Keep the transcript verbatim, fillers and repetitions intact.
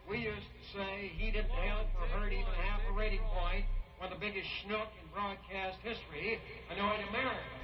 We used to say he didn't help or hurt even half a rating point when the biggest schnook in broadcast history annoyed America.